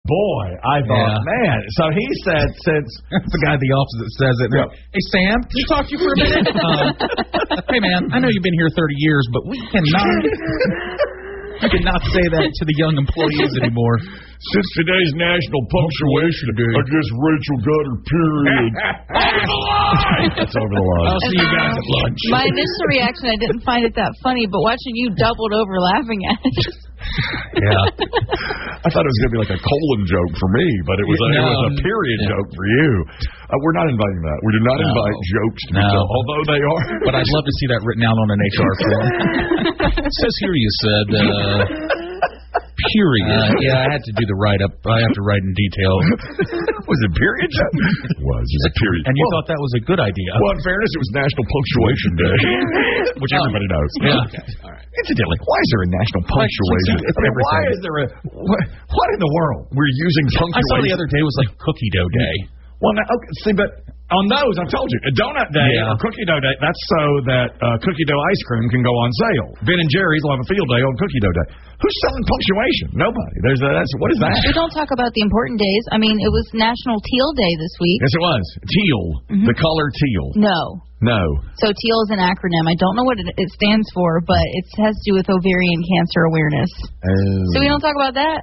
boy, I thought, man. So he said, since the guy at the office that says it, hey, Sam, can you talk to you for a minute? Hey, man, I know you've been here 30 years, but we cannot say that to the young employees anymore. Since today's National Punctuation Day, I guess Rachel got her period. Over the line! That's over the line. I'll see you guys at lunch. My initial reaction, I didn't find it that funny, but watching you doubled over laughing at it. Yeah. I thought it was going to be like a colon joke for me, but it was a period joke for you. We're not inviting that. We do not invite jokes to be told, although they are. But I'd love to see that written out on an HR form. It says here you said... period. I had to do the write-up. I have to write in detail. Was it period? It was a period. And you thought that was a good idea. Well, in fairness, it was National Punctuation Day, which everybody knows. Yeah. Okay. All right. Incidentally, why is there a National Punctuation Day? Why is there what in the world? We're using punctuation. I saw the other day was like Cookie Dough Day. Well, now, okay, see, but on those, I've told you, a Donut Day or Cookie Dough Day, that's so that cookie dough ice cream can go on sale. Ben & Jerry's will have a field day on Cookie Dough Day. Who's selling punctuation? Nobody. What is that? We don't talk about the important days. I mean, it was National Teal Day this week. Yes, it was. Teal. The color teal. No. So teal is an acronym. I don't know what it stands for, but it has to do with ovarian cancer awareness. So we don't talk about that?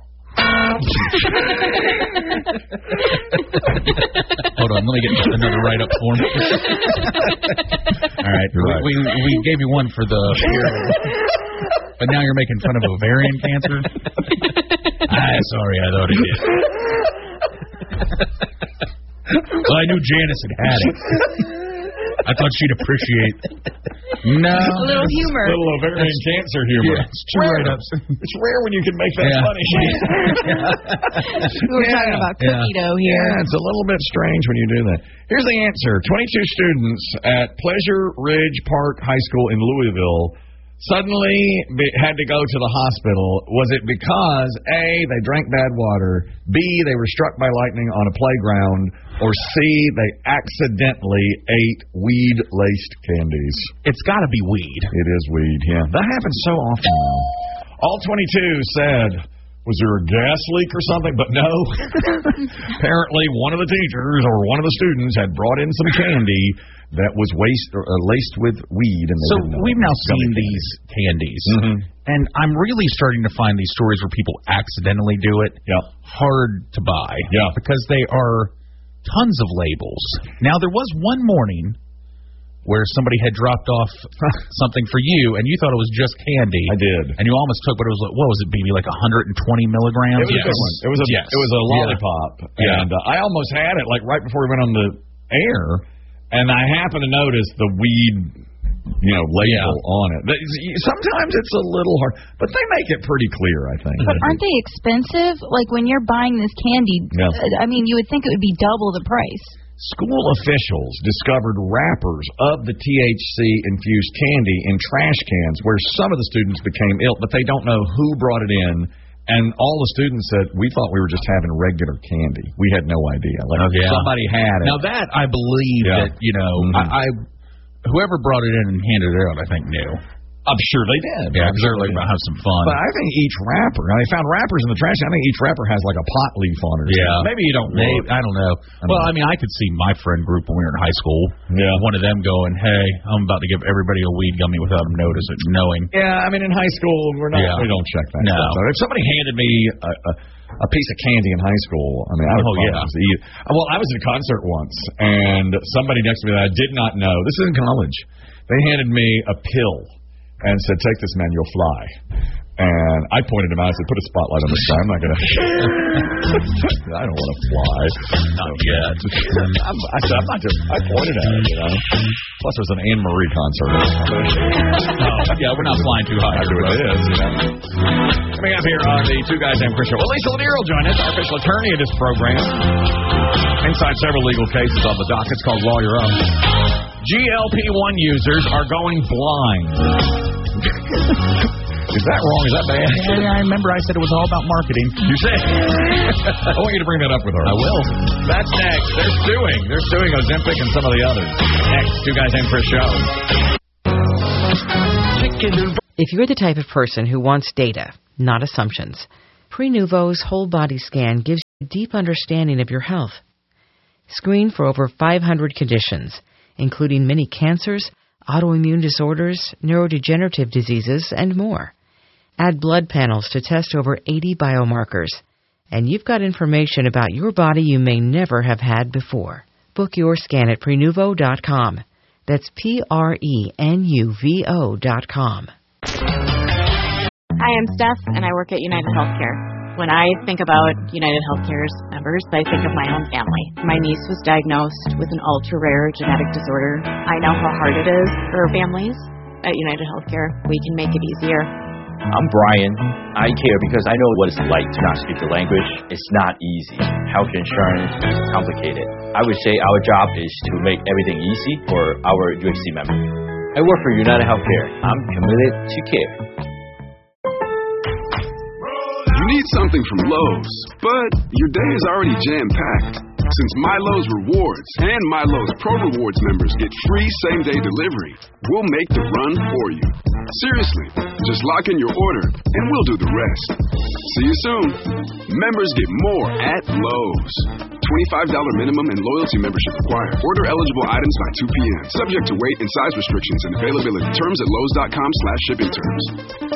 Hold on, let me get another write-up form. All right, we gave you one for the but now you're making fun of ovarian cancer? Sorry, I thought it did. Well, I knew Janice had it. I thought she'd appreciate. No. A little humor. A little ovarian cancer humor. Yeah, it's true write-ups. It's rare when you can make that funny. We're talking about cookie dough here. Yeah, it's a little bit strange when you do that. Here's the answer. 22 students at Pleasure Ridge Park High School in Louisville suddenly had to go to the hospital. Was it because, A, they drank bad water, B, they were struck by lightning on a playground, or C, they accidentally ate weed-laced candies? It's got to be weed. It is weed, yeah. That happens so often now. All 22 said, was there a gas leak or something? But no. Apparently, one of the teachers or one of the students had brought in some candy that was laced with weed. And so we've now seen these candies. And I'm really starting to find these stories where people accidentally do it hard to buy. Yeah. Because they are tons of labels. Now, there was one morning where somebody had dropped off something for you, and you thought it was just candy. I did. And you almost took, but it was like, what was it, BB, like 120 milligrams? It was a lollipop. Yeah. And I almost had it, like, right before we went on the air, and I happened to notice the weed, label on it. Sometimes it's a little hard, but they make it pretty clear, I think. But aren't they expensive? Like, when you're buying this candy, I mean, you would think it would be double the price. School officials discovered wrappers of the THC-infused candy in trash cans where some of the students became ill, but they don't know who brought it in. And all the students said, we thought we were just having regular candy. We had no idea. Somebody had it. Now that, I believe that, whoever brought it in and handed it out, I think knew. I'm sure they did. Yeah, because they're like about to have some fun. But I think each wrapper, they found wrappers in the trash. I think each wrapper has like a pot leaf on it. Yeah. Maybe you don't know. I don't know. I mean, I could see my friend group when we were in high school. Yeah. One of them going, hey, I'm about to give everybody a weed gummy without them knowing. Yeah, I mean, in high school, we don't check that stuff. So if somebody handed me a piece of candy in high school, I mean, I would eat. Well, I was at a concert once, and somebody next to me that I did not know, this is in college, they handed me a pill and said, take this, man, you'll fly. And I pointed him out. I said, put a spotlight on this guy. I'm not going to. I don't want to fly. Not yet. I said, I'm not just. I pointed at it, Plus, there's an Anne Marie concert. We're not flying too high. It is, Coming up here on the Two Guys Named Chris show. Well, Lisa Lanier will join us, our official attorney of this program. Inside several legal cases on the docket. It's called Lawyer Up. GLP-1 users are going blind. Is that wrong? Is that bad? Yeah, I remember I said it was all about marketing. You said? I want you to bring that up with her. I will. That's next. They're suing Ozempic and some of the others. Next, Two Guys Named Chris show. If you're the type of person who wants data, not assumptions, Prenuvo's whole body scan gives deep understanding of your health. Screen for over 500 conditions, including many cancers, autoimmune disorders, neurodegenerative diseases, and more. Add blood panels to test over 80 biomarkers. And you've got information about your body you may never have had before. Book your scan at Prenuvo.com. That's Prenuvo.com. Hi, I'm Steph, and I work at United Healthcare. When I think about United Healthcare's members, I think of my own family. My niece was diagnosed with an ultra-rare genetic disorder. I know how hard it is for families. At United Healthcare, we can make it easier. I'm Brian. I care because I know what it's like to not speak the language. It's not easy. Health insurance is complicated. I would say our job is to make everything easy for our UHC members. I work for United Healthcare. I'm committed to care. You need something from Lowe's, but your day is already jam-packed. Since MyLowe's Rewards and MyLowe's Pro Rewards members get free same-day delivery, we'll make the run for you. Seriously, just lock in your order, and we'll do the rest. See you soon. Members get more at Lowe's. $25 minimum and loyalty membership required. Order eligible items by 2 p.m. Subject to weight and size restrictions and availability. Terms at Lowe's.com/shipping terms.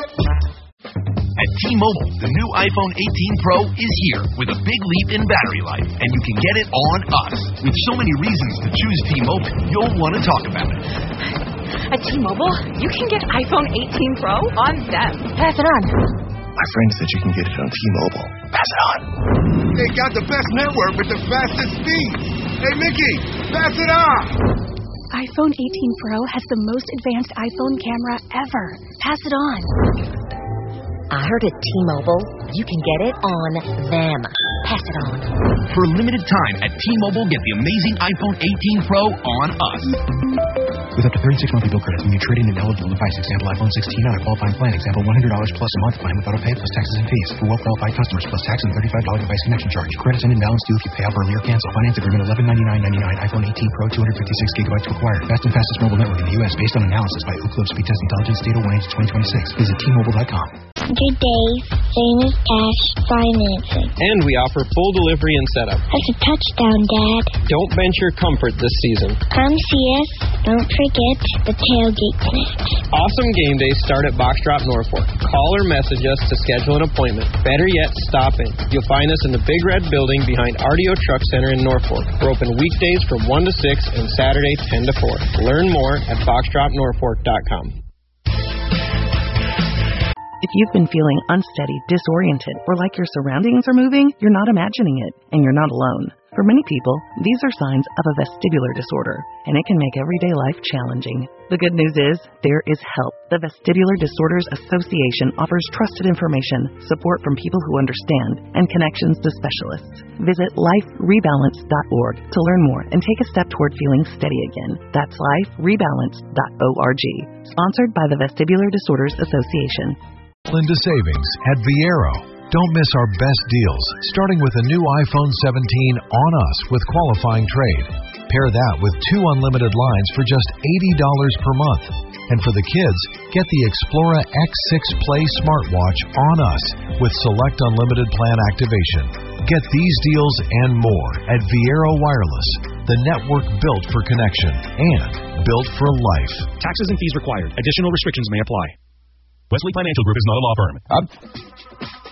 At T-Mobile, the new iPhone 18 Pro is here with a big leap in battery life, and you can get it on us. With so many reasons to choose T-Mobile, you'll want to talk about it. At T-Mobile, you can get iPhone 18 Pro on them. Pass it on. My friend said you can get it on T-Mobile. Pass it on. They got the best network with the fastest speed. Hey, Mickey, pass it on. iPhone 18 Pro has the most advanced iPhone camera ever. Pass it on. I heard at T-Mobile, you can get it on them. Pass it on. For a limited time at T-Mobile, get the amazing iPhone 18 Pro on us. With up to 36 monthly bill credits when you trade in an eligible device. Example, iPhone 16 on a qualifying plan. Example, $100 plus a month plan with auto pay plus taxes and fees. For well-qualified customers plus tax and $35 device connection charge. Credits and imbalance due if you pay off early or cancel. Finance agreement $1199.99. iPhone 18 Pro 256 gigabytes required. Best and fastest mobile network in the U.S. based on analysis by Ookla Speed Test Intelligence Data 1/2026. Visit T-Mobile.com. Good day. Famous Cash Financing. And we offer full delivery and setup. That's a touchdown, Dad. Don't bench your comfort this season. Come see us. Don't forget the tailgate snacks. Awesome game days start at Box Drop Norfolk. Call or message us to schedule an appointment. Better yet, stop in. You'll find us in the Big Red Building behind RDO Truck Center in Norfolk. We're open weekdays from 1 to 6 and Saturday 10 to 4. Learn more at boxdropnorfolk.com. If you've been feeling unsteady, disoriented, or like your surroundings are moving, you're not imagining it, and you're not alone. For many people, these are signs of a vestibular disorder, and it can make everyday life challenging. The good news is, there is help. The Vestibular Disorders Association offers trusted information, support from people who understand, and connections to specialists. Visit liferebalance.org to learn more and take a step toward feeling steady again. That's liferebalance.org. Sponsored by the Vestibular Disorders Association. Into savings at Viero. Don't miss our best deals, starting with a new iPhone 17 on us with qualifying trade. Pair that with 2 unlimited lines for just $80 per month. And for the kids, get the Xplora X6 Play smartwatch on us with select unlimited plan activation. Get these deals and more at Viero Wireless, the network built for connection and built for life. Taxes and fees required. Additional restrictions may apply. Wesley Financial Group is not a law firm.